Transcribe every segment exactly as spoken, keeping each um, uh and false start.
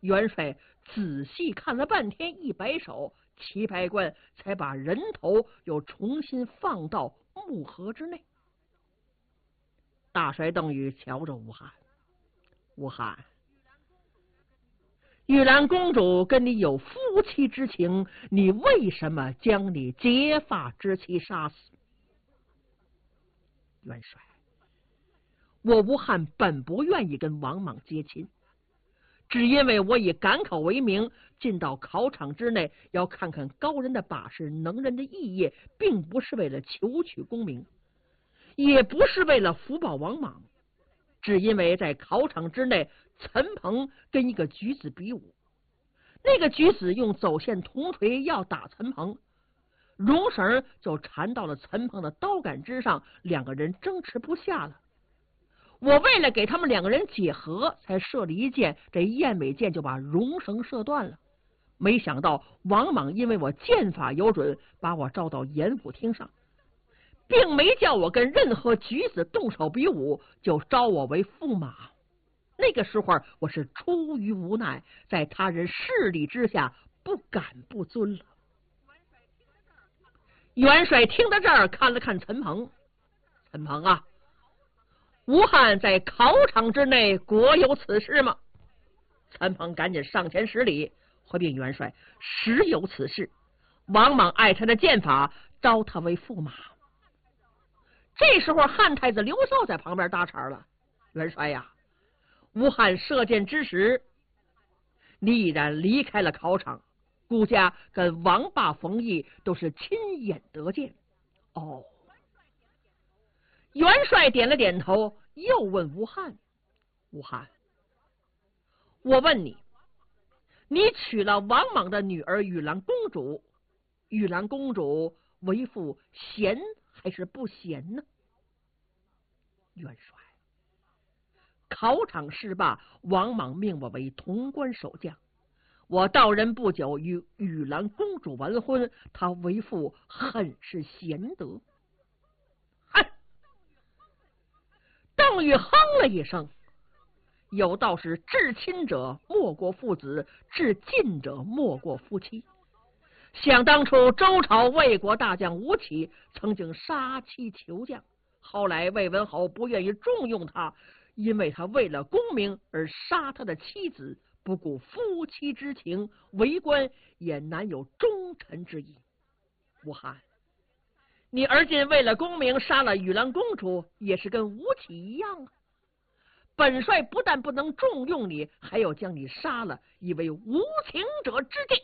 元帅仔细看了半天，一摆手，齐百官才把人头又重新放到木盒之内。大帅邓禹瞧着吴汉，吴汉，玉兰公主跟你有夫妻之情，你为什么将你结发之妻杀死？元帅，我吴汉本不愿意跟王莽结亲，只因为我以赶考为名进到考场之内，要看看高人的把式，能人的艺业，并不是为了求取功名，也不是为了福报王莽，只因为在考场之内，陈鹏跟一个举子比武，那个举子用走线铜锤要打陈鹏，绒绳就缠到了陈鹏的刀杆之上，两个人争持不下了。我为了给他们两个人解和，才射了一箭，这燕尾箭就把绒绳射断了。没想到王莽因为我剑法有准，把我召到严府厅上，并没叫我跟任何举子动手比武，就招我为驸马。那个时候我是出于无奈，在他人势力之下，不敢不遵了。元帅听到这儿，看了看陈鹏，陈鹏啊，吴汉在考场之内果有此事吗？陈鹏赶紧上前施礼，回禀元帅，实有此事。王莽爱他的剑法，招他为驸马。这时候汉太子刘叟在旁边搭茬了，元帅呀，吴汉射箭之时，你已然离开了考场，顾家跟王霸、冯异都是亲眼得见。哦，元帅点了点头，又问吴汉，吴汉，我问你，你娶了王莽的女儿玉兰公主，玉兰公主为妇贤还是不贤呢？元帅，考场事罢，王莽命我为潼关守将，我到任不久，与玉兰公主完婚，她为妇很是贤德。哼！邓禹哼了一声，有道是至亲者莫过父子，至近者莫过夫妻。想当初周朝魏国大将吴起曾经杀妻求将，后来魏文侯不愿意重用他，因为他为了功名而杀他的妻子，不顾夫妻之情，为官也难有忠臣之意。吴汉，你而今为了功名杀了玉兰公主，也是跟吴起一样啊。本帅不但不能重用你，还要将你杀了，以为无情者之计。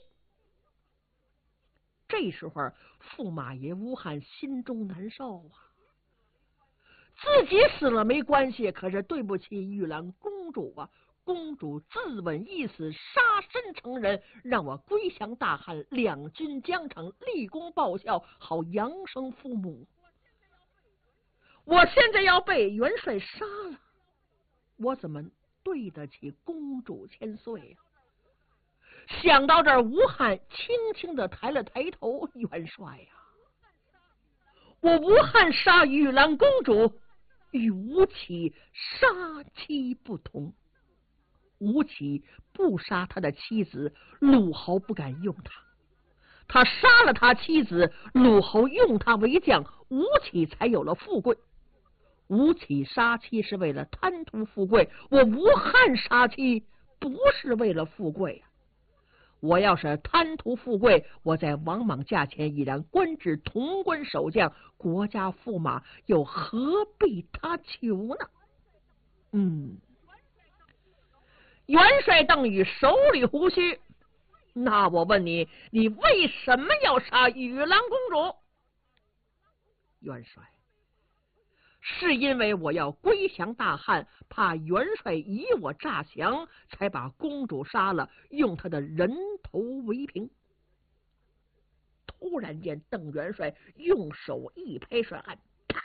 这时候驸马爷吴汉心中难受啊，自己死了没关系，可是对不起玉兰公主啊！公主自刎一死，杀身成仁，让我归降大汉，两军将成，立功报效，好扬生父母。我现在要被元帅杀了，我怎么对得起公主千岁呀、啊？想到这儿，吴汉轻轻的抬了抬头，元帅呀、啊，我吴汉杀玉兰公主与吴起杀妻不同，吴起不杀他的妻子，鲁侯不敢用他，他杀了他妻子，鲁侯用他为将，吴起才有了富贵。吴起杀妻是为了贪图富贵，我吴汉杀妻不是为了富贵啊！我要是贪图富贵，我在王莽驾前已然官至潼关守将，国家驸马，又何必他求呢？嗯，元帅邓禹手里胡须，那我问你，你为什么要杀玉兰公主？元帅，是因为我要归降大汉，怕元帅以我诈降，才把公主杀了，用他的人头为凭。突然间，邓元帅用手一拍帅案，啪！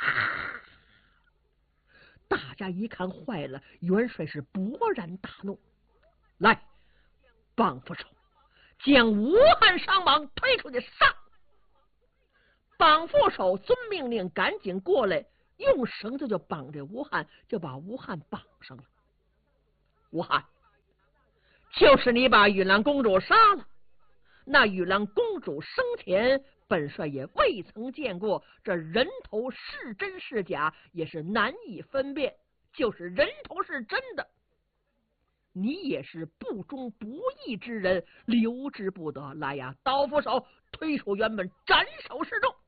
大家一看坏了，元帅是勃然大怒，来，绑缚手，将吴汉上绑，推出去杀！绑缚手遵命令，赶紧过来，用绳子就绑着吴汉，就把吴汉绑上了。吴汉， 就是你把玉兰公主杀了。那玉兰公主生前本帅也未曾见过，这人头是真是假也是难以分辨，就是人头是真的，你也是不忠不义之人，留之不得。来呀，刀斧手，推出辕门，斩首示众。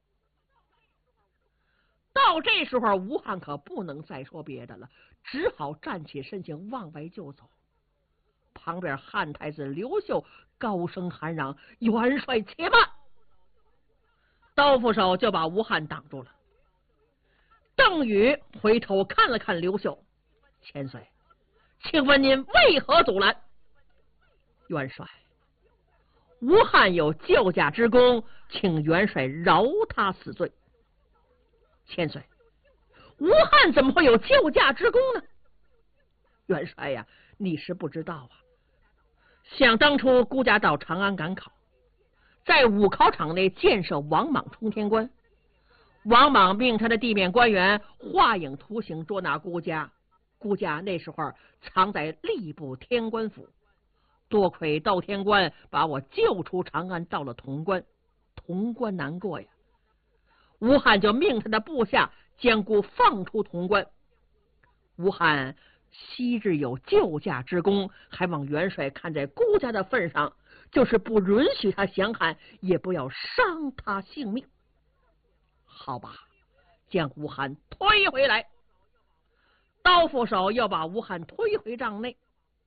到这时候，吴汉可不能再说别的了，只好站起身形往外就走。旁边汉太子刘秀高声喊嚷：“元帅且慢！”刀斧手就把吴汉挡住了。邓禹回头看了看刘秀：“千岁，请问您为何阻拦？”元帅，吴汉有救驾之功，请元帅饶他死罪。千岁，吴汉怎么会有救驾之功呢？元帅呀，你是不知道啊。想当初孤家到长安赶考，在武考场内建设王莽冲天关，王莽命他的地面官员画影图形捉拿孤家，孤家那时候藏在吏部天官府，多亏窦天官把我救出长安，到了潼关，潼关难过呀。吴汉就命他的部下将孤放出潼关。吴汉昔日有救驾之功，还望元帅看在孤家的份上，就是不允许他降汉，也不要伤他性命。好吧，将吴汉推回来。刀斧手要把吴汉推回帐内。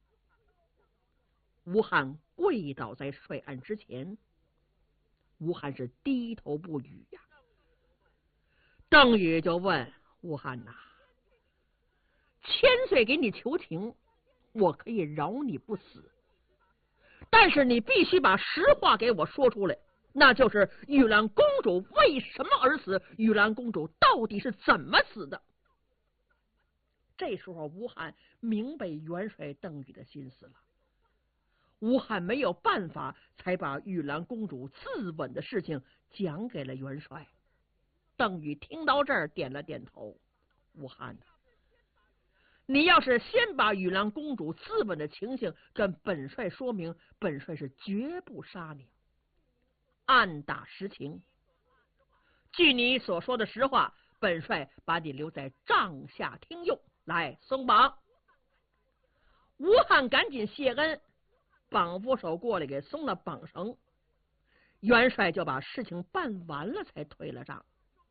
吴汉跪倒在帅案之前，吴汉是低头不语呀。邓禹就问吴汉呐：“千岁给你求情，我可以饶你不死，但是你必须把实话给我说出来，那就是玉兰公主为什么而死？玉兰公主到底是怎么死的？”这时候吴汉明白元帅邓禹的心思了。吴汉没有办法，才把玉兰公主自刎的事情讲给了元帅。邓禹听到这儿点了点头。吴汉呐，你要是先把玉兰公主自刎的情形跟本帅说明，本帅是绝不杀你。按打实情，据你所说的实话，本帅把你留在帐下听用。来，松绑。吴汉赶紧谢恩，绑斧手过来给松了绑绳。元帅就把事情办完了，才退了帐。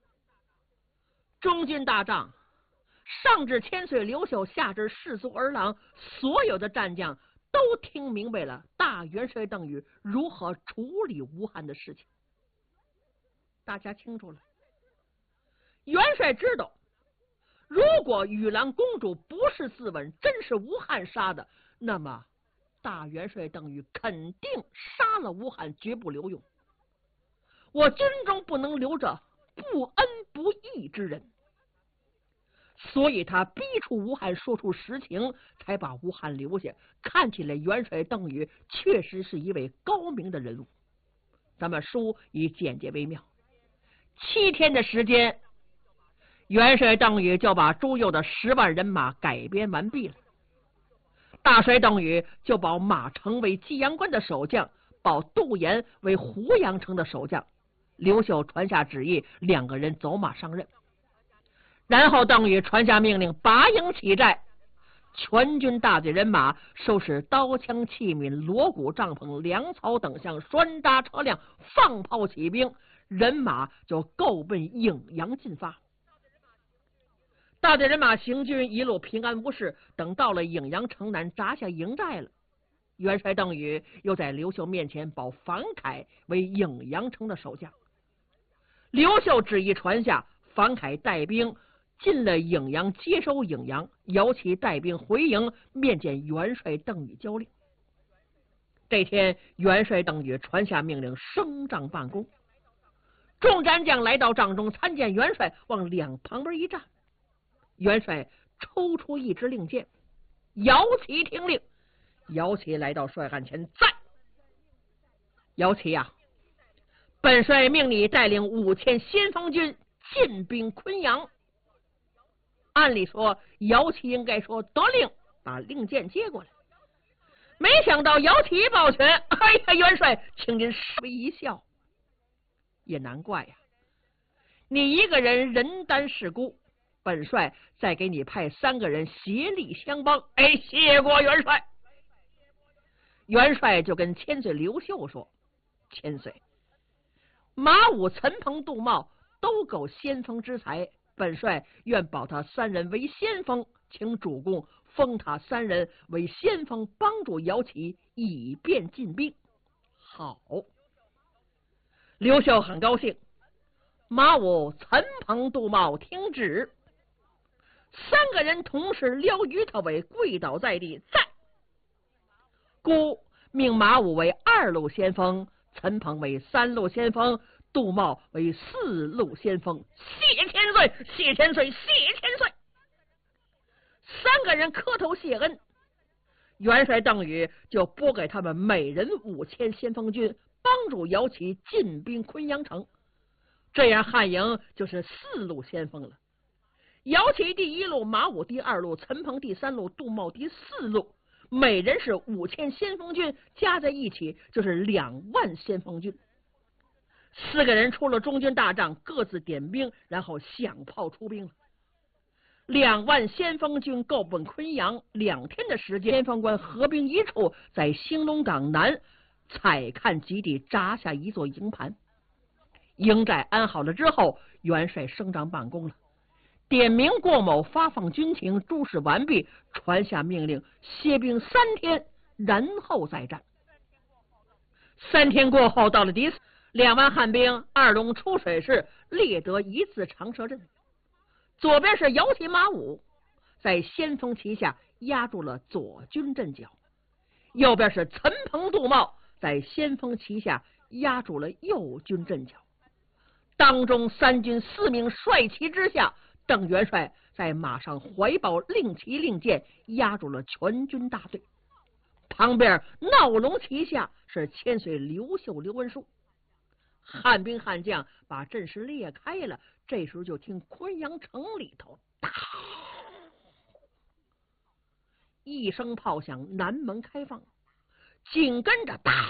中军大帐，上至千岁刘秀，下至士卒儿郎，所有的战将都听明白了大元帅邓禹如何处理吴汉的事情。大家清楚了，元帅知道，如果玉兰公主不是自刎，真是吴汉杀的，那么大元帅邓禹肯定杀了吴汉，绝不留用。我军中不能留着不恩不义之人，所以他逼出吴汉说出实情，才把吴汉留下。看起来元帅邓禹确实是一位高明的人物。咱们书以简洁为妙。七天的时间，元帅邓禹就把朱佑的十万人马改编完毕了。大帅邓禹就保马成为济阳关的守将，保杜延为湖阳城的守将。刘秀传下旨意，两个人走马上任。然后邓禹传下命令，拔营起寨，全军大队人马收拾刀枪器皿、锣鼓帐篷、粮草等项，拴扎车辆，放炮起兵，人马就够奔颍阳进发。大队人马行军一路平安无事，等到了颍阳城南，扎下营寨了。元帅邓禹又在刘秀面前保樊凯为颍阳城的守将。刘秀旨意传下，樊凯带兵进了颍阳，接收颍阳，姚齐带兵回营，面见元帅邓禹交令。这天，元帅邓禹传下命令，升帐办公。众战将来到帐中，参见元帅，往两旁边一站。元帅抽出一支令箭，姚齐听令。姚齐来到帅案前，在。姚齐呀、啊，本帅命你带领五千先锋军进兵昆阳。按理说，姚齐应该说得令，把令箭接过来。 没想到姚启抱拳，哎呀，元帅，请您微一笑。也难怪呀，你一个人人单势孤，本帅再给你派三个人协力相帮。哎，谢过元帅。元帅就跟千岁刘秀说：“千岁，马武、陈鹏、杜茂都够先锋之才，本帅愿保他三人为先锋，请主公封他三人为先锋，帮助姚启，以便进兵。”好，刘秀很高兴。马武、陈鹏、杜茂听旨，三个人同时撩于他为跪倒在地，在。孤命马武为二路先锋，陈鹏为三路先锋，杜茂为四路先锋。谢千岁，谢千岁，谢千岁！三个人磕头谢恩。元帅邓禹就拨给他们每人五千先锋军，帮助姚启进兵昆阳城。这样汉营就是四路先锋了。姚启第一路，马武第二路，陈鹏第三路，杜茂第四路，每人是五千先锋军，加在一起就是两万先锋军。四个人出了中军大帐，各自点兵，然后响炮出兵了。两万先锋军够奔昆阳，两天的时间，先锋官合兵一处，在兴隆岗南采看基地扎下一座营盘。营寨安好了之后，元帅升帐办公了，点名过某，发放军情，诸事完毕，传下命令，歇兵三天，然后再战。三天过后，到了第四，两万汉兵，二龙出水市，猎得一字长蛇阵。左边是姚启、马武，在先锋旗下压住了左军阵脚；右边是陈鹏、杜茂，在先锋旗下压住了右军阵脚。当中三军四名帅旗之下，邓元帅在马上怀抱令旗令箭，压住了全军大队。旁边闹龙旗下是千岁刘秀、刘文书。汉兵悍将把阵势裂开了，这时候就听昆阳城里头打一声炮响，南门开放，紧跟着打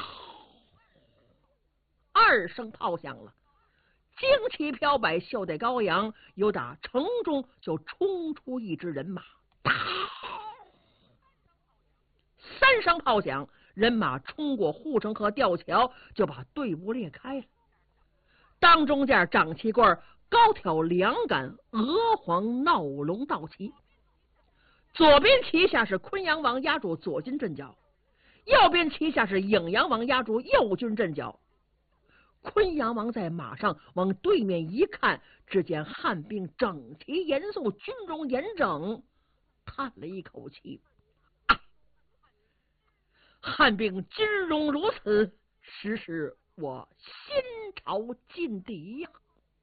二声炮响了，旌旗飘摆，袖带高扬，由打城中就冲出一支人马，打三声炮响，人马冲过护城河吊桥，就把队伍裂开了。当中间长旗棍高挑两杆，鹅黄闹龙道旗。左边旗下是昆阳王压住左军阵脚，右边旗下是颍阳王压住右军阵脚。昆阳王在马上往对面一看，只见汉兵整齐严肃，军容严整，叹了一口气，啊，汉兵军容如此，实是我先朝劲敌呀！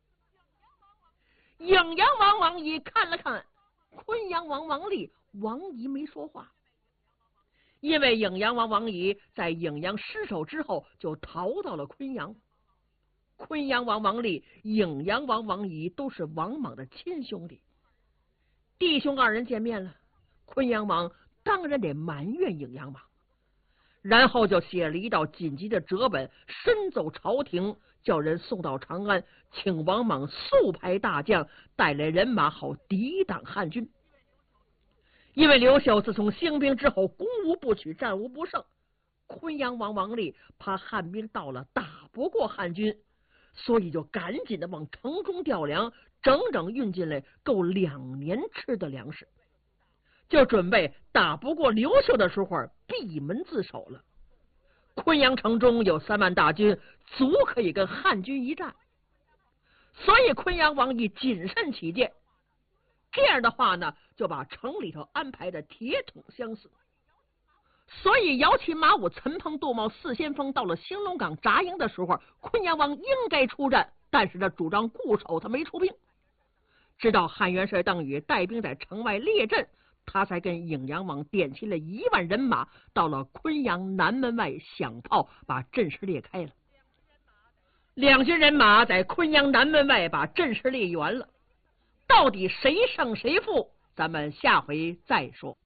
颍阳王王仪看了看昆阳王王立，王仪没说话，因为颍阳王王仪在颍阳失守之后就逃到了昆阳。昆阳王王立、颍阳王王仪都是王莽的亲兄弟，弟兄二人见面了，昆阳王当然得埋怨颍阳王，然后就写了一道紧急的折本，深奏朝廷，叫人送到长安，请王莽速派大将带来人马，好抵挡汉军。因为刘秀自从兴兵之后，攻无不取，战无不胜，昆阳王王立怕汉兵到了打不过汉军，所以就赶紧的往城中调粮，整整运进来够两年吃的粮食，就准备打不过刘秀的时候闭门自守了。昆阳城中有三万大军，足可以跟汉军一战，所以昆阳王以谨慎起见，这样的话呢，就把城里头安排的铁桶相似。所以姚启、马武、陈鹏、杜茂四先锋到了兴隆岗扎营的时候，昆阳王应该出战，但是他主张固守，他没出兵。直到汉元帅邓禹带兵在城外列阵，他才跟颍阳王点齐了一万人马，到了昆阳南门外响炮，把阵势裂开了。两军人马在昆阳南门外把阵势裂圆了，到底谁胜谁负，咱们下回再说。